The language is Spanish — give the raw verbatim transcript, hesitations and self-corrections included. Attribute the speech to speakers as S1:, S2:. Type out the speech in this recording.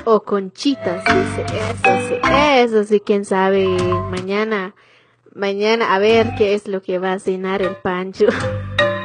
S1: O conchitas, dice. Eso sí, eso sí, quién sabe. Mañana, mañana, a ver qué es lo que va a cenar el Pancho.